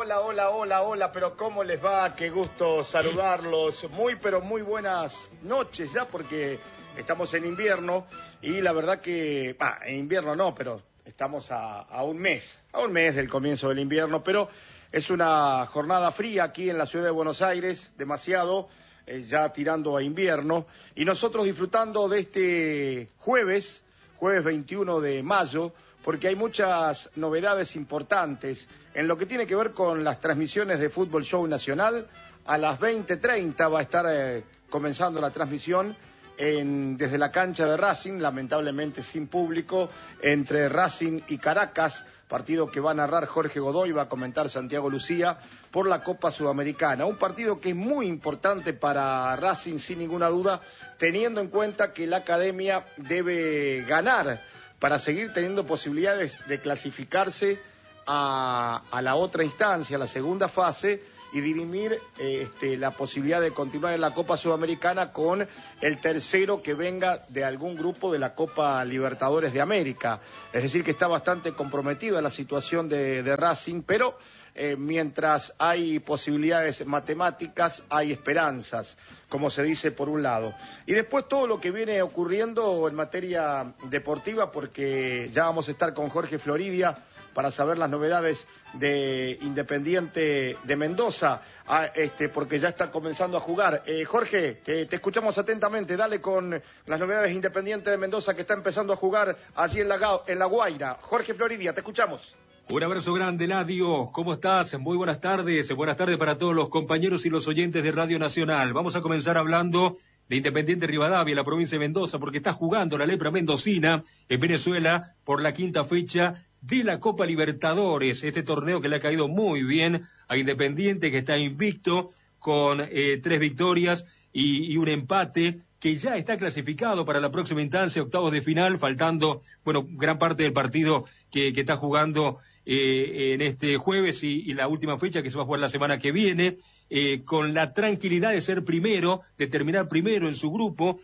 Hola, pero ¿cómo les va? Qué gusto saludarlos. Pero muy buenas noches ya, porque estamos en invierno y la verdad que, en invierno no, pero estamos a un mes del comienzo del invierno, pero es una jornada fría aquí en la ciudad de Buenos Aires, demasiado, ya tirando a invierno, y nosotros disfrutando de este jueves 21 de mayo, porque hay muchas novedades importantes en lo que tiene que ver con las transmisiones de Fútbol Show Nacional. A las 20:30 va a estar comenzando la transmisión desde la cancha de Racing, lamentablemente sin público, entre Racing y Caracas, partido que va a narrar Jorge Godoy, va a comentar Santiago Lucía, por la Copa Sudamericana. Un partido que es muy importante para Racing, sin ninguna duda, teniendo en cuenta que la academia debe ganar para seguir teniendo posibilidades de clasificarse a la otra instancia, a la segunda fase, y dirimir la posibilidad de continuar en la Copa Sudamericana con el tercero que venga de algún grupo de la Copa Libertadores de América. Es decir, que está bastante comprometida la situación de Racing, pero mientras hay posibilidades matemáticas, hay esperanzas, como se dice por un lado. Y después todo lo que viene ocurriendo en materia deportiva, porque ya vamos a estar con Jorge Floridia para saber las novedades de Independiente de Mendoza, porque ya está comenzando a jugar. Jorge, te escuchamos atentamente, dale con las novedades de Independiente de Mendoza, que está empezando a jugar allí en La Guaira. Jorge Floridia, te escuchamos. Un abrazo grande, Eladio. ¿Cómo estás? Muy buenas tardes. Buenas tardes para todos los compañeros y los oyentes de Radio Nacional. Vamos a comenzar hablando de Independiente Rivadavia, la provincia de Mendoza, porque está jugando la lepra mendocina en Venezuela por la quinta fecha de la Copa Libertadores, este torneo que le ha caído muy bien a Independiente, que está invicto con 3 victorias y un empate, que ya está clasificado para la próxima instancia, octavos de final, faltando, gran parte del partido que está jugando en este jueves y la última fecha que se va a jugar la semana que viene, con la tranquilidad de ser primero, de terminar primero en su grupo,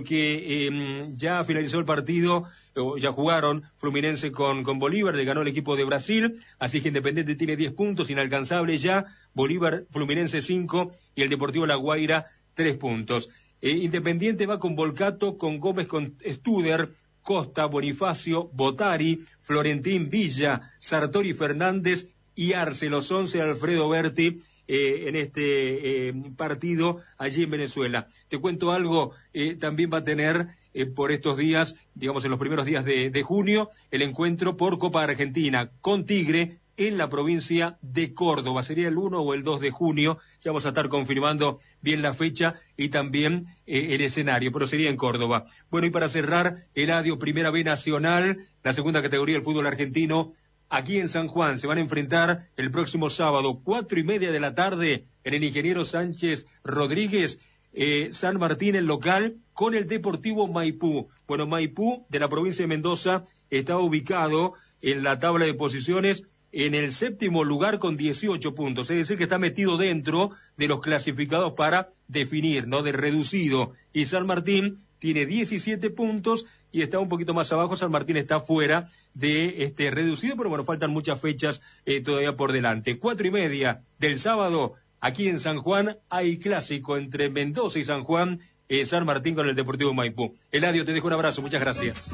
porque ya finalizó el partido, ya jugaron Fluminense con Bolívar, le ganó el equipo de Brasil, así que Independiente tiene 10 puntos, inalcanzable ya, Bolívar, Fluminense 5 y el Deportivo La Guaira 3 puntos. Independiente va con Volcato, con Gómez, con Studer, Costa, Bonifacio, Botari, Florentín, Villa, Sartori, Fernández y Arce, los 11 de Alfredo Berti en este partido allí en Venezuela. Te cuento algo, también va a tener por estos días, digamos en los primeros días de junio, el encuentro por Copa Argentina con Tigre en la provincia de Córdoba. Sería el 1 o el 2 de junio, ya vamos a estar confirmando bien la fecha y también el escenario, pero sería en Córdoba. Bueno, y para cerrar, Eladio, Primera B Nacional, la segunda categoría del fútbol argentino, aquí en San Juan, se van a enfrentar el próximo sábado, 4:30 de la tarde, en el Ingeniero Sánchez Rodríguez, San Martín, el local, con el Deportivo Maipú. Bueno, Maipú, de la provincia de Mendoza, está ubicado en la tabla de posiciones en el 7º lugar con 18 puntos, es decir que está metido dentro de los clasificados para definir, ¿no? De reducido. Y San Martín tiene 17 puntos y está un poquito más abajo. San Martín está fuera de este reducido, pero faltan muchas fechas todavía por delante. 4:30 del sábado, aquí en San Juan, hay clásico entre Mendoza y San Juan, San Martín con el Deportivo Maipú. Eladio, te dejo un abrazo, muchas gracias.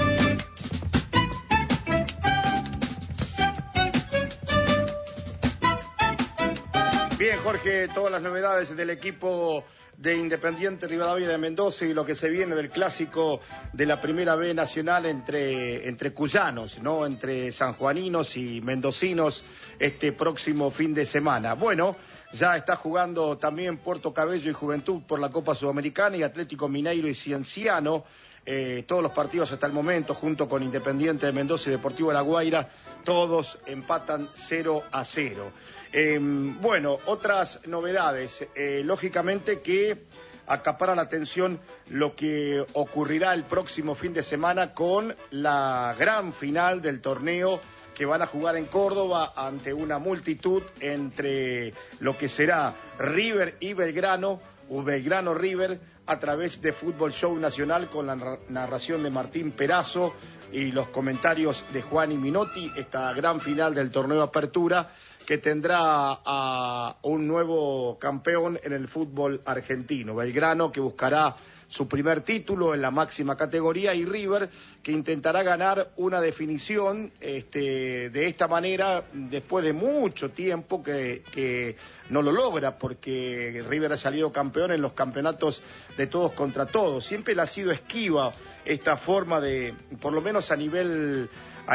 Bien, Jorge, todas las novedades del equipo de Independiente Rivadavia de Mendoza y lo que se viene del clásico de la Primera B Nacional entre cuyanos, ¿no? Entre sanjuaninos y mendocinos este próximo fin de semana. Bueno, ya está jugando también Puerto Cabello y Juventud por la Copa Sudamericana y Atlético Mineiro y Cienciano. Todos los partidos hasta el momento, junto con Independiente de Mendoza y Deportivo La Guaira, todos empatan 0-0. Otras novedades, lógicamente que acapara la atención lo que ocurrirá el próximo fin de semana con la gran final del torneo que van a jugar en Córdoba ante una multitud entre lo que será River y Belgrano, o Belgrano River, a través de Fútbol Show Nacional con la narración de Martín Perazo y los comentarios de Juan y Minotti, esta gran final del torneo Apertura, que tendrá a un nuevo campeón en el fútbol argentino. Belgrano, que buscará su primer título en la máxima categoría, y River, que intentará ganar una definición de esta manera después de mucho tiempo que no lo logra, porque River ha salido campeón en los campeonatos de todos contra todos. Siempre le ha sido esquiva esta forma de, por lo menos a nivel a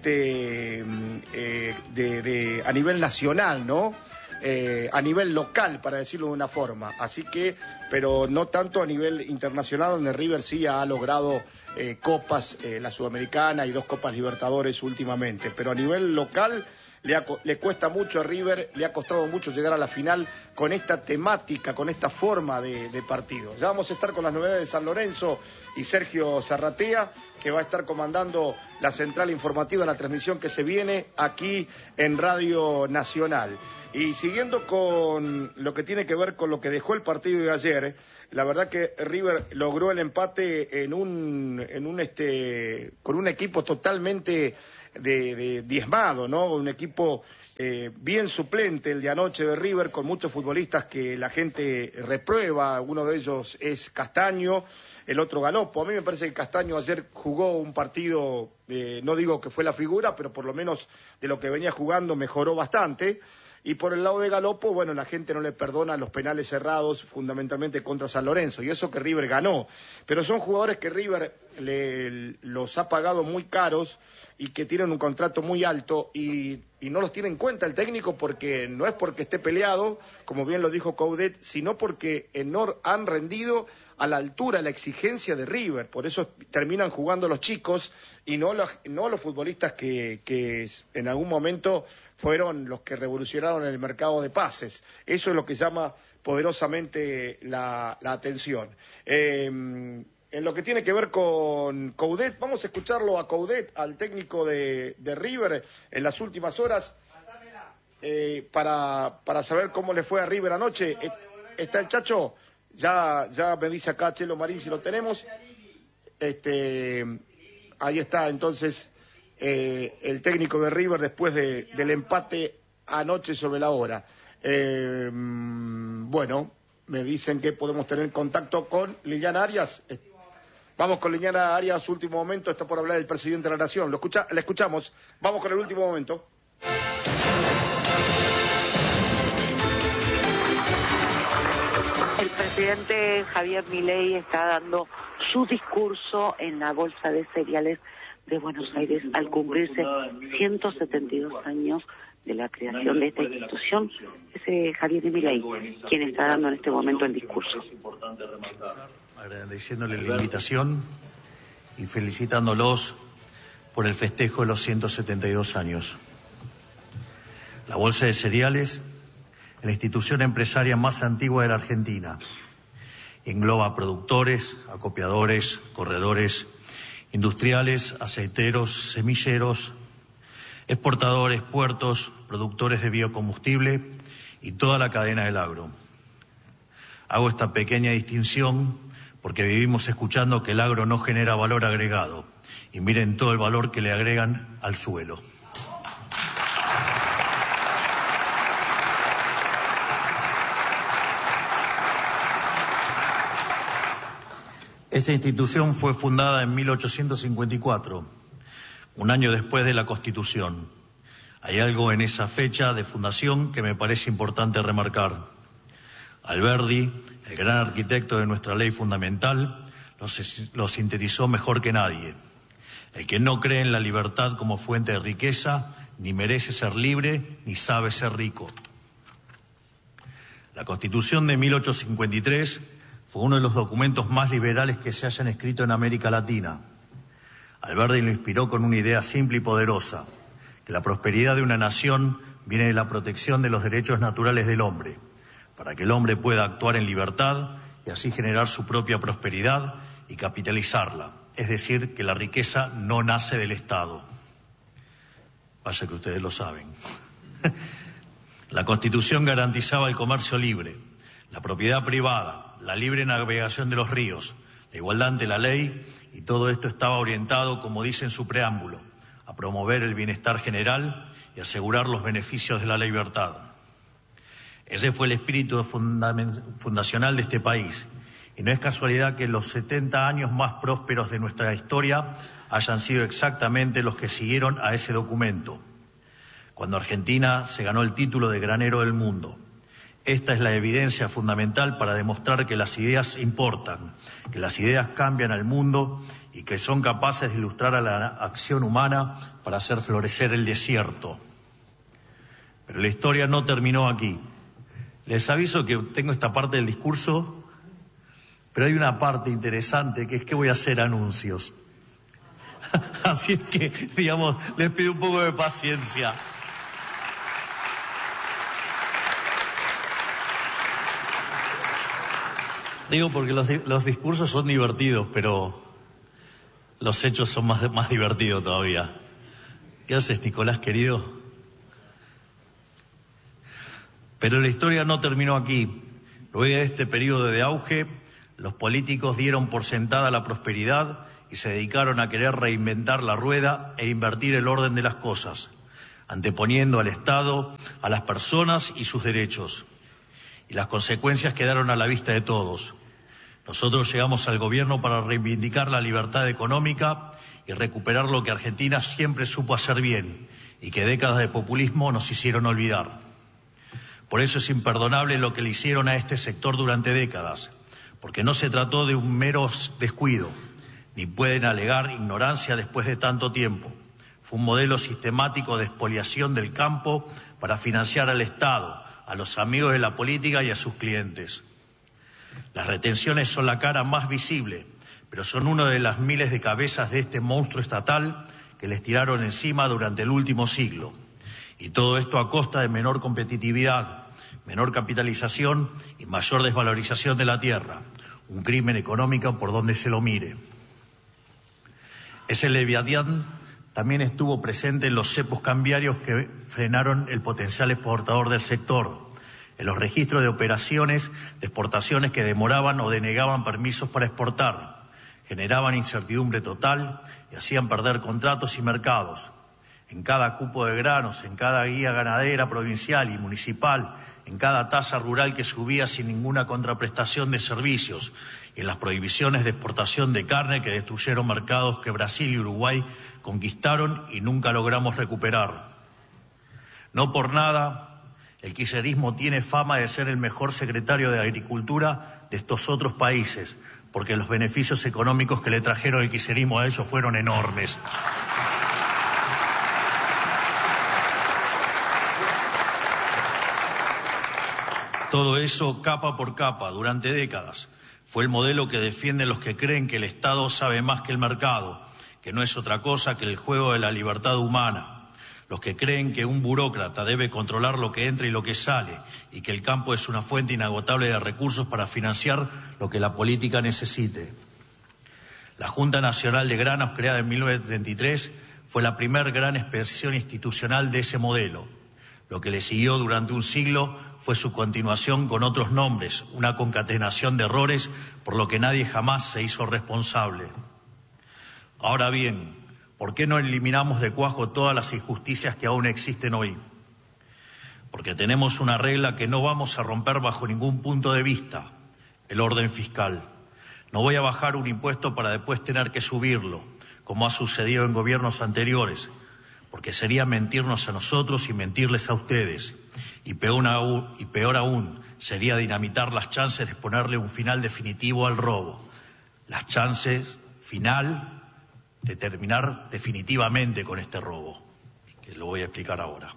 nivel nacional, ¿no? A nivel local, para decirlo de una forma. Así que, pero no tanto a nivel internacional, donde River sí ha logrado copas, la Sudamericana y 2 Copas Libertadores últimamente. Pero a nivel local le cuesta mucho a River, le ha costado mucho llegar a la final con esta temática, con esta forma de partido. Ya vamos a estar con las novedades de San Lorenzo y Sergio Zarratea, que va a estar comandando la central informativa, la transmisión que se viene aquí en Radio Nacional. Y siguiendo con lo que tiene que ver con lo que dejó el partido de ayer, la verdad que River logró el empate con un equipo totalmente diezmado, ¿no? Un equipo bien suplente, el de anoche de River, con muchos futbolistas que la gente reprueba. Uno de ellos es Castaño, el otro Galopo. A mí me parece que Castaño ayer jugó un partido, no digo que fue la figura, pero por lo menos de lo que venía jugando mejoró bastante. Y por el lado de Galopo, bueno, la gente no le perdona los penales cerrados, fundamentalmente contra San Lorenzo, y eso que River ganó. Pero son jugadores que River los ha pagado muy caros y que tienen un contrato muy alto, y no los tiene en cuenta el técnico, porque no es porque esté peleado, como bien lo dijo Coudet, sino porque no han rendido a la altura, la exigencia de River. Por eso terminan jugando los chicos y no los futbolistas que en algún momento fueron los que revolucionaron el mercado de pases. Eso es lo que llama poderosamente la atención. En lo que tiene que ver con Coudet, vamos a escucharlo a Coudet, al técnico de River, en las últimas horas, para saber cómo le fue a River anoche. ¿Está el Chacho? Ya me dice acá Chelo Marín si lo tenemos. Ahí está entonces el técnico de River después del empate anoche sobre la hora. Bueno, me dicen que podemos tener contacto con Liliana Arias. Vamos con Liliana Arias, último momento, está por hablar el presidente de la Nación. La escuchamos. Vamos con el último momento. El presidente Javier Milei está dando su discurso en la Bolsa de Cereales de Buenos Aires al cumplirse 172 años de la creación de esta institución. Es Javier Milei quien está dando en este momento el discurso. Agradeciéndole la invitación y felicitándolos por el festejo de los 172 años. La Bolsa de Cereales, la institución empresaria más antigua de la Argentina, engloba productores, acopiadores, corredores, industriales, aceiteros, semilleros, exportadores, puertos, productores de biocombustible y toda la cadena del agro. Hago esta pequeña distinción porque vivimos escuchando que el agro no genera valor agregado, y miren todo el valor que le agregan al suelo. Esta institución fue fundada en 1854, un año después de la Constitución. Hay algo en esa fecha de fundación que me parece importante remarcar. Alberdi, el gran arquitecto de nuestra ley fundamental, lo sintetizó mejor que nadie. El que no cree en la libertad como fuente de riqueza, ni merece ser libre, ni sabe ser rico. La Constitución de 1853 fue uno de los documentos más liberales que se hayan escrito en América Latina. Alberdi lo inspiró con una idea simple y poderosa, que la prosperidad de una nación viene de la protección de los derechos naturales del hombre, para que el hombre pueda actuar en libertad y así generar su propia prosperidad y capitalizarla. Es decir, que la riqueza no nace del Estado. Vaya que ustedes lo saben. La Constitución garantizaba el comercio libre, la propiedad privada, la libre navegación de los ríos, la igualdad ante la ley, y todo esto estaba orientado, como dice en su preámbulo, a promover el bienestar general y asegurar los beneficios de la libertad. Ese fue el espíritu fundacional de este país, y no es casualidad que los 70 años más prósperos de nuestra historia hayan sido exactamente los que siguieron a ese documento, cuando Argentina se ganó el título de granero del mundo. Esta es la evidencia fundamental para demostrar que las ideas importan, que las ideas cambian al mundo y que son capaces de ilustrar a la acción humana para hacer florecer el desierto. Pero la historia no terminó aquí. Les aviso que tengo esta parte del discurso, pero hay una parte interesante que es que voy a hacer anuncios. Así es que, digamos, les pido un poco de paciencia. Digo porque los discursos son divertidos, pero los hechos son más divertidos todavía. ¿Qué haces, Nicolás, querido? Pero la historia no terminó aquí. Luego de este periodo de auge, los políticos dieron por sentada la prosperidad y se dedicaron a querer reinventar la rueda e invertir el orden de las cosas, anteponiendo al Estado, a las personas y sus derechos. Y las consecuencias quedaron a la vista de todos. Nosotros llegamos al gobierno para reivindicar la libertad económica y recuperar lo que Argentina siempre supo hacer bien y que décadas de populismo nos hicieron olvidar. Por eso es imperdonable lo que le hicieron a este sector durante décadas, porque no se trató de un mero descuido, ni pueden alegar ignorancia después de tanto tiempo. Fue un modelo sistemático de expoliación del campo para financiar al Estado, a los amigos de la política y a sus clientes. Las retenciones son la cara más visible, pero son una de las miles de cabezas de este monstruo estatal que les tiraron encima durante el último siglo. Y todo esto a costa de menor competitividad, menor capitalización y mayor desvalorización de la tierra. Un crimen económico por donde se lo mire. Ese leviatán también estuvo presente en los cepos cambiarios que frenaron el potencial exportador del sector, en los registros de operaciones de exportaciones que demoraban o denegaban permisos para exportar, generaban incertidumbre total y hacían perder contratos y mercados. En cada cupo de granos, en cada guía ganadera provincial y municipal, en cada tasa rural que subía sin ninguna contraprestación de servicios, y en las prohibiciones de exportación de carne que destruyeron mercados que Brasil y Uruguay conquistaron y nunca logramos recuperar. No por nada, el kirchnerismo tiene fama de ser el mejor secretario de Agricultura de estos otros países, porque los beneficios económicos que le trajeron el kirchnerismo a ellos fueron enormes. Todo eso, capa por capa, durante décadas, fue el modelo que defienden los que creen que el Estado sabe más que el mercado, que no es otra cosa que el juego de la libertad humana. Los que creen que un burócrata debe controlar lo que entra y lo que sale, y que el campo es una fuente inagotable de recursos para financiar lo que la política necesite. La Junta Nacional de Granos, creada en 1933, fue la primer gran expresión institucional de ese modelo. Lo que le siguió durante un siglo fue su continuación con otros nombres, una concatenación de errores por lo que nadie jamás se hizo responsable. Ahora bien, ¿por qué no eliminamos de cuajo todas las injusticias que aún existen hoy? Porque tenemos una regla que no vamos a romper bajo ningún punto de vista: el orden fiscal. No voy a bajar un impuesto para después tener que subirlo, como ha sucedido en gobiernos anteriores, porque sería mentirnos a nosotros y mentirles a ustedes. Y peor aún, sería dinamitar las chances de ponerle un final definitivo al robo. Las chances final de terminar definitivamente con este robo, que lo voy a explicar ahora.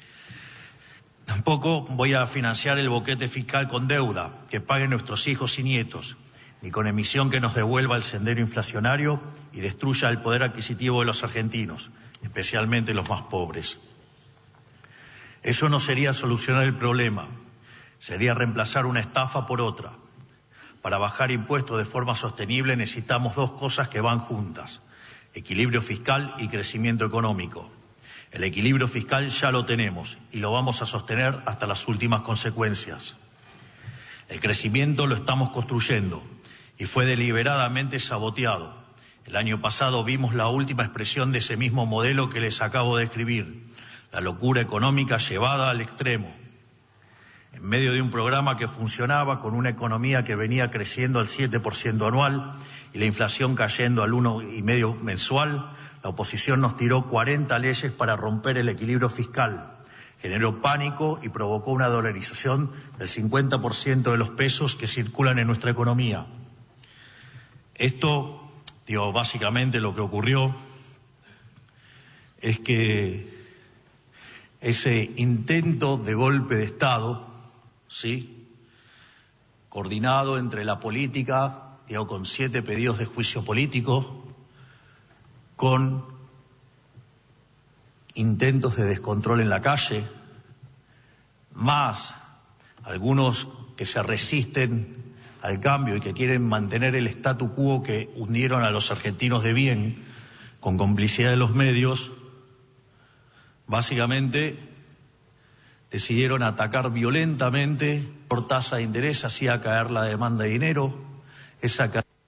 Tampoco voy a financiar el boquete fiscal con deuda que paguen nuestros hijos y nietos, ni con emisión que nos devuelva el sendero inflacionario y destruya el poder adquisitivo de los argentinos, especialmente los más pobres. Eso no sería solucionar el problema, sería reemplazar una estafa por otra. Para bajar impuestos de forma sostenible necesitamos dos cosas que van juntas: equilibrio fiscal y crecimiento económico. El equilibrio fiscal ya lo tenemos y lo vamos a sostener hasta las últimas consecuencias. El crecimiento lo estamos construyendo y fue deliberadamente saboteado. El año pasado vimos la última expresión de ese mismo modelo que les acabo de describir: la locura económica llevada al extremo. En medio de un programa que funcionaba con una economía que venía creciendo al 7% anual y la inflación cayendo al 1,5% mensual, la oposición nos tiró 40 leyes para romper el equilibrio fiscal. Generó pánico y provocó una dolarización del 50% de los pesos que circulan en nuestra economía. Esto, básicamente lo que ocurrió es que ese intento de golpe de Estado, ¿sí?, coordinado entre la política, con 7 pedidos de juicio político, con intentos de descontrol en la calle, más algunos que se resisten al cambio y que quieren mantener el statu quo que hundieron a los argentinos de bien con complicidad de los medios, básicamente decidieron atacar violentamente por tasa de interés, hacía caer la demanda de dinero, esa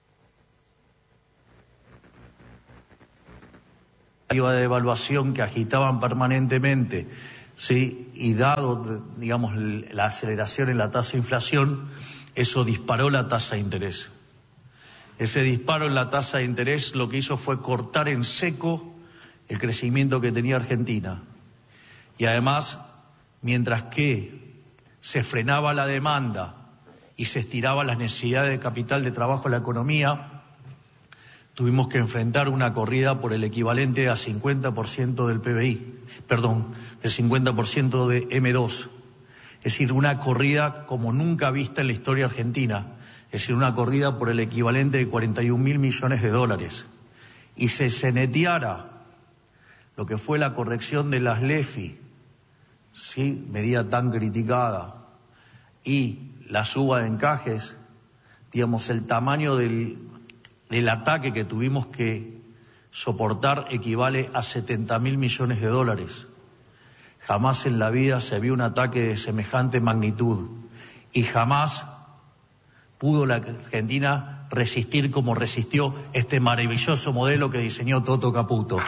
caída de devaluación que agitaban permanentemente, sí, y dado, la aceleración en la tasa de inflación, eso disparó la tasa de interés. Ese disparo en la tasa de interés lo que hizo fue cortar en seco el crecimiento que tenía Argentina. Y además, mientras que se frenaba la demanda y se estiraban las necesidades de capital de trabajo en la economía, tuvimos que enfrentar una corrida por el equivalente a 50% del PBI, del 50% de M2. Es decir, una corrida como nunca vista en la historia argentina. Es decir, una corrida por el equivalente de 41.000 millones de dólares. Y se ceneteara lo que fue la corrección de las LEFI, ¿sí?, medida tan criticada, y la suba de encajes, el tamaño del ataque que tuvimos que soportar equivale a 70.000 millones de dólares. Jamás en la vida se vio un ataque de semejante magnitud y jamás pudo la Argentina resistir como resistió este maravilloso modelo que diseñó Toto Caputo.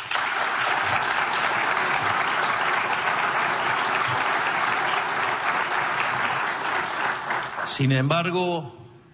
Sin embargo,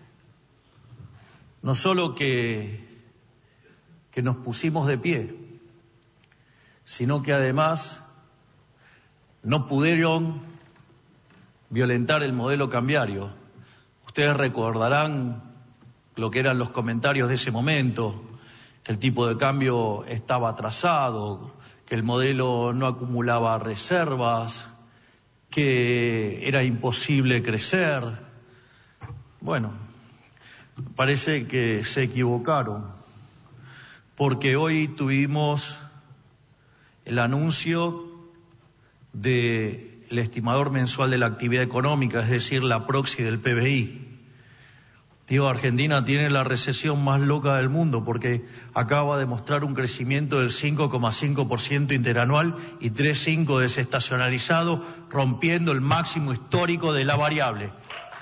no solo que nos pusimos de pie, sino que además no pudieron violentar el modelo cambiario. Ustedes recordarán lo que eran los comentarios de ese momento, que el tipo de cambio estaba atrasado, que el modelo no acumulaba reservas, que era imposible crecer. Bueno, parece que se equivocaron, porque hoy tuvimos el anuncio del estimador mensual de la actividad económica, es decir, la proxy del PBI. Argentina tiene la recesión más loca del mundo porque acaba de mostrar un crecimiento del 5,5% interanual y 3,5% desestacionalizado, rompiendo el máximo histórico de la variable.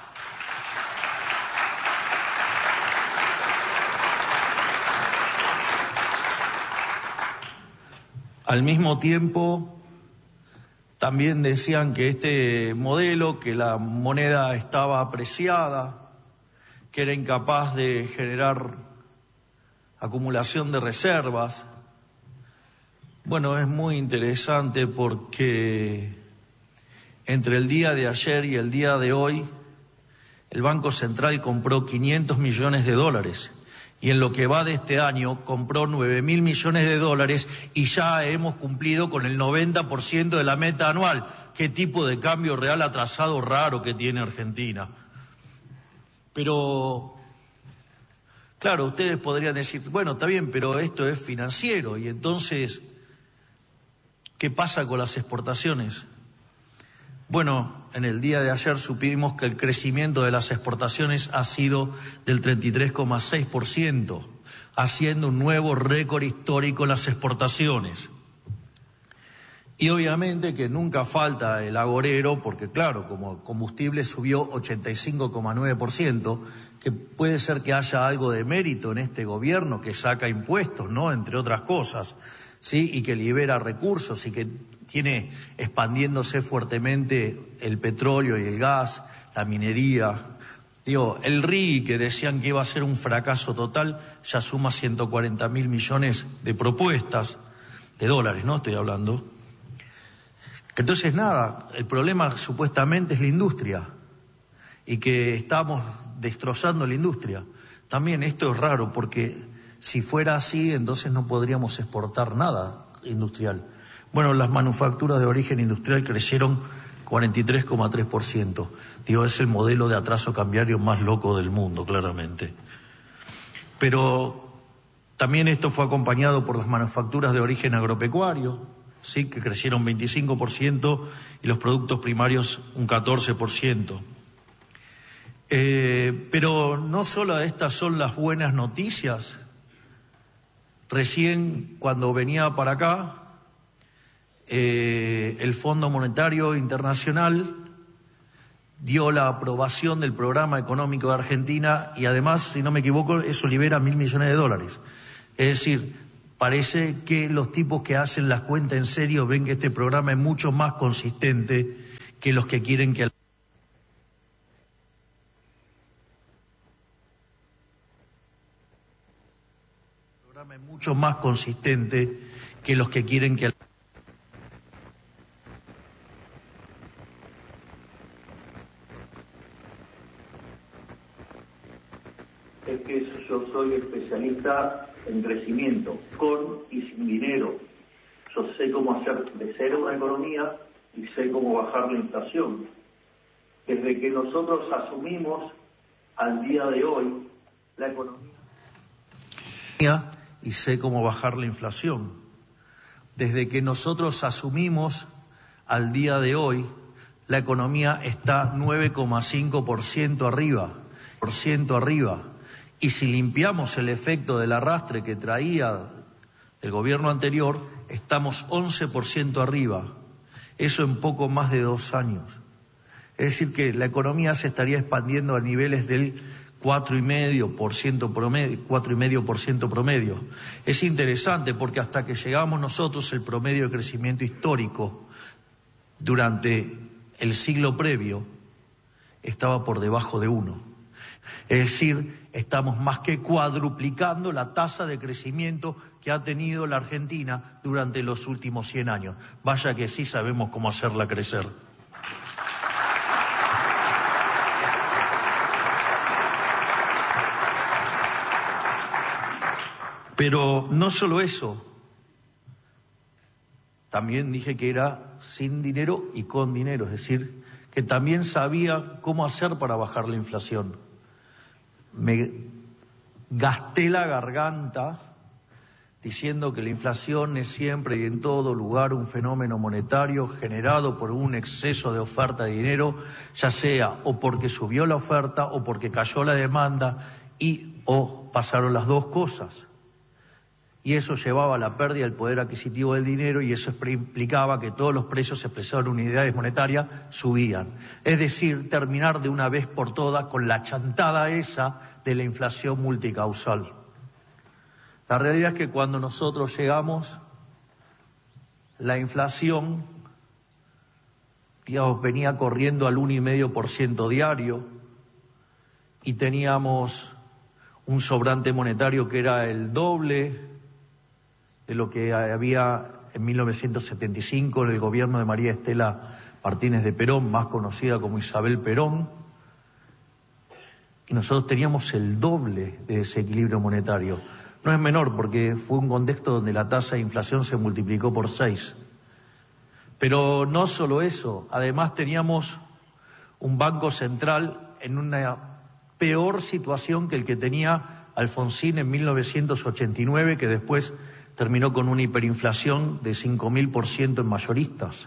Al mismo tiempo, también decían que este modelo, que la moneda estaba apreciada, que era incapaz de generar acumulación de reservas. Bueno, es muy interesante porque entre el día de ayer y el día de hoy, el Banco Central compró 500 millones de dólares. Y en lo que va de este año compró 9.000 millones de dólares y ya hemos cumplido con el 90% de la meta anual. ¿Qué tipo de cambio real atrasado raro que tiene Argentina? Pero, claro, ustedes podrían decir, bueno, está bien, pero esto es financiero. Y entonces, ¿qué pasa con las exportaciones? Bueno, en el día de ayer supimos que el crecimiento de las exportaciones ha sido del 33,6%, haciendo un nuevo récord histórico en las exportaciones. Y obviamente que nunca falta el agorero, porque claro, como combustible subió 85,9%, que puede ser que haya algo de mérito en este gobierno que saca impuestos, ¿no?, entre otras cosas, ¿sí?, y que libera recursos y que tiene expandiéndose fuertemente el petróleo y el gas, la minería. Digo, el RI, que decían que iba a ser un fracaso total, ya suma 140.000 millones de propuestas, de dólares, ¿no? Estoy hablando. Entonces, nada, el problema supuestamente es la industria y que estamos destrozando la industria. También esto es raro porque si fuera así, entonces no podríamos exportar nada industrial. Bueno, las manufacturas de origen industrial crecieron 43,3%. Digo, es el modelo de atraso cambiario más loco del mundo, claramente. Pero también esto fue acompañado por las manufacturas de origen agropecuario, sí, que crecieron 25%, y los productos primarios un 14%. Pero no solo estas son las buenas noticias. Recién, cuando venía para acá, el Fondo Monetario Internacional dio la aprobación del programa económico de Argentina y además, si no me equivoco, eso libera $1.000 millones. Es decir, parece que los tipos que hacen las cuentas en serio ven que este programa es mucho más consistente que los que quieren que... es mucho más consistente que los que quieren que... Es que yo soy especialista en crecimiento, con y sin dinero. Yo sé cómo hacer crecer una economía y sé cómo bajar la inflación. Desde que nosotros asumimos al día de hoy la economía... y sé cómo bajar la inflación. Desde que nosotros asumimos al día de hoy, la economía está 9,5% arriba. Y si limpiamos el efecto del arrastre que traía el gobierno anterior, estamos 11% arriba. Eso en poco más de 2 años. Es decir, que la economía se estaría expandiendo a niveles del 4,5% promedio. Es interesante porque hasta que llegamos nosotros el promedio de crecimiento histórico durante el siglo previo estaba por debajo de 1. Es decir, estamos más que cuadruplicando la tasa de crecimiento que ha tenido la Argentina durante los últimos 100 años. Vaya que sí sabemos cómo hacerla crecer. Pero no solo eso, también dije que era sin dinero y con dinero, es decir, que también sabía cómo hacer para bajar la inflación. Me gasté la garganta diciendo que la inflación es siempre y en todo lugar un fenómeno monetario generado por un exceso de oferta de dinero, ya sea o porque subió la oferta o porque cayó la demanda o pasaron las dos cosas. Y eso llevaba a la pérdida del poder adquisitivo del dinero y eso implicaba que todos los precios expresados en unidades monetarias subían. Es decir, terminar de una vez por todas con la chantada esa de la inflación multicausal. La realidad es que cuando nosotros llegamos, la inflación, venía corriendo al 1,5% diario y teníamos un sobrante monetario que era el doble de lo que había en 1975 en el gobierno de María Estela Martínez de Perón, más conocida como Isabel Perón, y nosotros teníamos el doble de desequilibrio monetario. No es menor porque fue un contexto donde la tasa de inflación se multiplicó por 6. Pero no solo eso, además teníamos un banco central en una peor situación que el que tenía Alfonsín en 1989, que después terminó con una hiperinflación de 5.000% en mayoristas.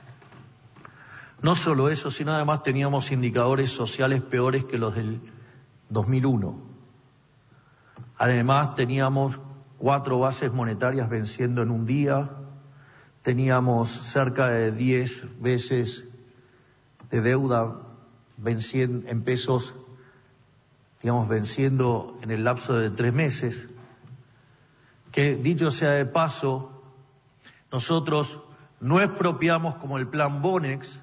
No solo eso, sino además teníamos indicadores sociales peores que los del 2001. Además teníamos 4 bases monetarias venciendo en un día, teníamos cerca de 10 veces de deuda venciendo en pesos, venciendo en el lapso de 3 meses. Que dicho sea de paso, nosotros no expropiamos como el plan Bonex,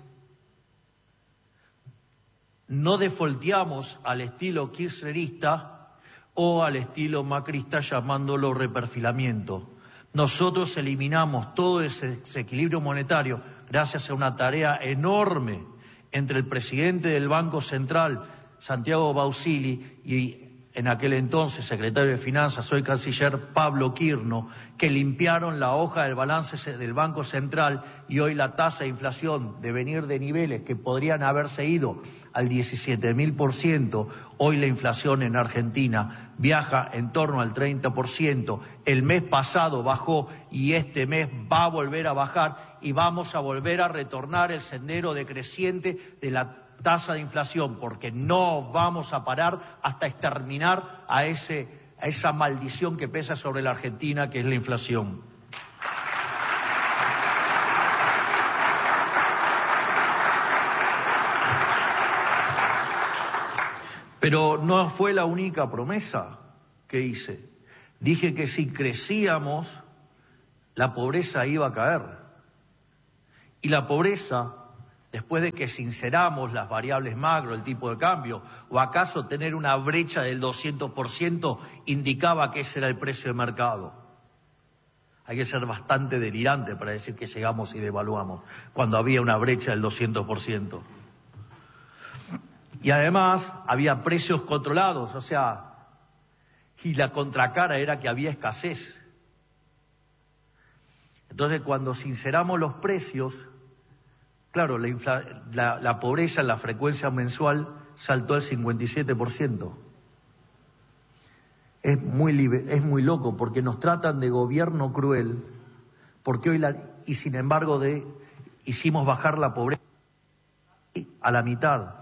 no defolteamos al estilo kirchnerista o al estilo macrista llamándolo reperfilamiento. Nosotros eliminamos todo ese desequilibrio monetario gracias a una tarea enorme entre el presidente del Banco Central, Santiago Bausili, y en aquel entonces secretario de Finanzas, hoy canciller, Pablo Quirno, que limpiaron la hoja del balance del Banco Central, y hoy la tasa de inflación, de venir de niveles que podrían haberse ido al 17.000%, hoy la inflación en Argentina viaja en torno al 30%, el mes pasado bajó y este mes va a volver a bajar y vamos a volver a retornar el sendero decreciente de la tasa de inflación, porque no vamos a parar hasta exterminar a esa maldición que pesa sobre la Argentina, que es la inflación. Pero no fue la única promesa que hice. Dije que si crecíamos, la pobreza iba a caer. Y la pobreza, después de que sinceramos las variables macro, el tipo de cambio, o acaso tener una brecha del 200%, indicaba que ese era el precio de mercado. Hay que ser bastante delirante para decir que llegamos y devaluamos, cuando había una brecha del 200%. Y además había precios controlados, o sea, y la contracara era que había escasez. Entonces, cuando sinceramos los precios, claro, la pobreza en la frecuencia mensual saltó al 57%. Es muy loco, porque nos tratan de gobierno cruel, porque hoy y sin embargo hicimos bajar la pobreza a la mitad.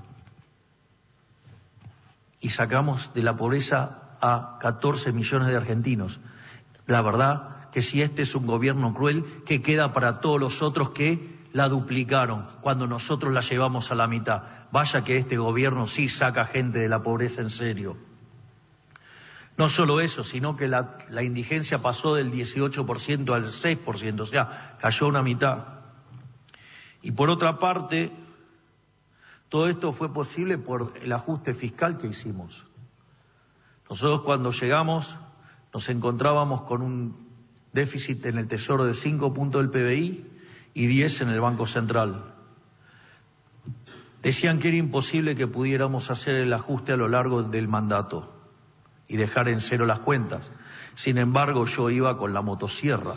Y sacamos de la pobreza a 14 millones de argentinos. La verdad que si este es un gobierno cruel, ¿qué queda para todos los otros que la duplicaron cuando nosotros la llevamos a la mitad? Vaya que este gobierno sí saca gente de la pobreza en serio. No solo eso, sino que la indigencia pasó del 18% al 6%, o sea, cayó una mitad. Y por otra parte, todo esto fue posible por el ajuste fiscal que hicimos. Nosotros cuando llegamos nos encontrábamos con un déficit en el Tesoro de 5 puntos del PBI y 10 en el Banco Central. Decían que era imposible que pudiéramos hacer el ajuste a lo largo del mandato y dejar en cero las cuentas. Sin embargo, yo iba con la motosierra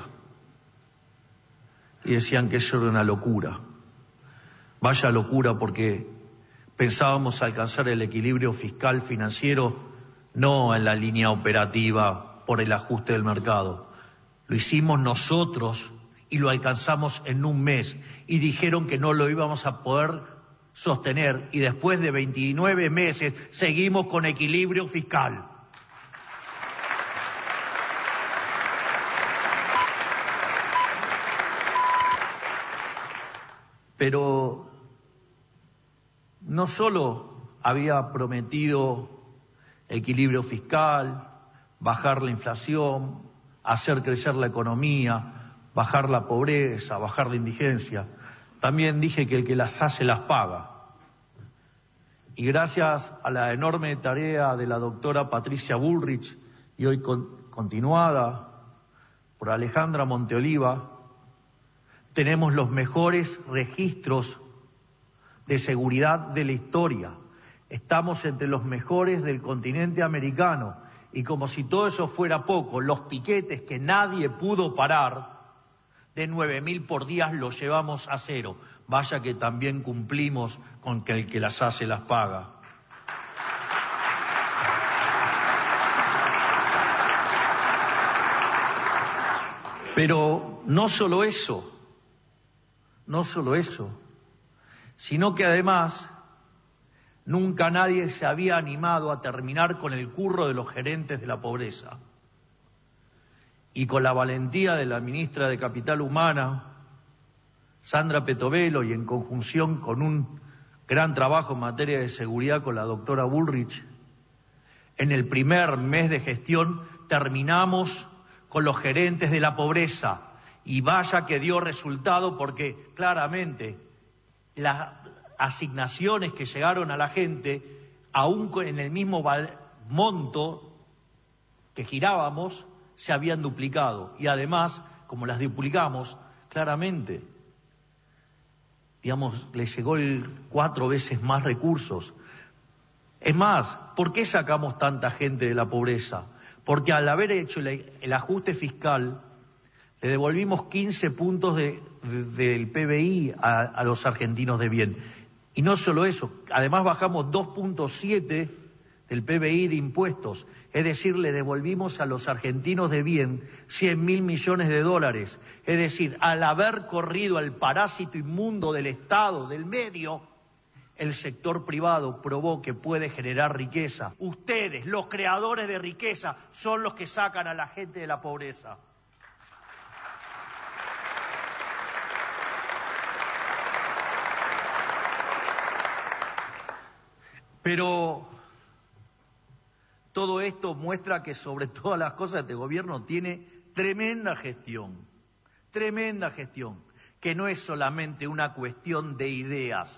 y decían que eso era una locura. Vaya locura, porque pensábamos alcanzar el equilibrio fiscal financiero no en la línea operativa por el ajuste del mercado. Lo hicimos nosotros y lo alcanzamos en un mes, y dijeron que no lo íbamos a poder sostener, y después de 29 meses seguimos con equilibrio fiscal. Pero no solo había prometido equilibrio fiscal, bajar la inflación, hacer crecer la economía, bajar la pobreza, bajar la indigencia. También dije que el que las hace las paga. Y gracias a la enorme tarea de la doctora Patricia Bullrich, y hoy continuada por Alejandra Monteoliva, tenemos los mejores registros de seguridad de la historia. Estamos entre los mejores del continente americano, y como si todo eso fuera poco, los piquetes que nadie pudo parar, de 9.000 por día los llevamos a cero. Vaya que también cumplimos con que el que las hace las paga. Pero no solo eso, sino que además nunca nadie se había animado a terminar con el curro de los gerentes de la pobreza. Y con la valentía de la ministra de Capital Humana, Sandra Petovelo, y en conjunción con un gran trabajo en materia de seguridad con la doctora Bullrich, en el primer mes de gestión terminamos con los gerentes de la pobreza Y vaya que dio resultado, porque claramente las asignaciones que llegaron a la gente, aún en el mismo monto que girábamos, se habían duplicado. Y además, como las duplicamos, claramente, digamos, le llegó 4 veces más recursos. Es más, ¿por qué sacamos tanta gente de la pobreza? Porque al haber hecho el ajuste fiscal, le devolvimos 15 puntos del PBI a los argentinos de bien. Y no solo eso, además bajamos 2.7 del PBI de impuestos. Es decir, le devolvimos a los argentinos de bien 100.000 millones de dólares. Es decir, al haber corrido al parásito inmundo del Estado, del medio, el sector privado probó que puede generar riqueza. Ustedes, los creadores de riqueza, son los que sacan a la gente de la pobreza. Pero todo esto muestra que sobre todas las cosas este gobierno tiene tremenda gestión, que no es solamente una cuestión de ideas,